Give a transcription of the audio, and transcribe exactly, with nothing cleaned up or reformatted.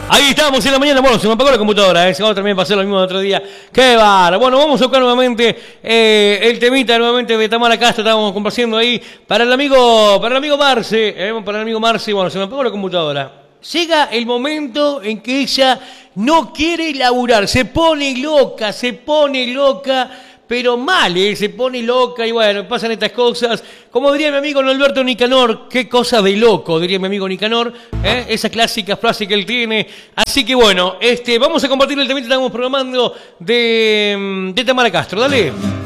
Ahí estamos en la mañana. Bueno, se me apagó la computadora, ¿eh? Se va a también pasar lo mismo el otro día. ¡Qué bárbaro! Bueno, vamos a buscar nuevamente eh, el temita nuevamente de Tamara Castro. Estábamos compartiendo ahí para el amigo, para el amigo Marce. Eh, para el amigo Marce. Bueno, se me apagó la computadora. Llega el momento en que ella no quiere laburar. Se pone loca, se pone loca. Pero mal, ¿eh? Se pone loca y bueno, pasan estas cosas. Como diría mi amigo Norberto Nicanor, qué cosa de loco, diría mi amigo Nicanor, ¿eh? Esa clásica frase que él tiene. Así que bueno, este, vamos a compartir el tema que estamos programando de, de Tamara Castro, dale.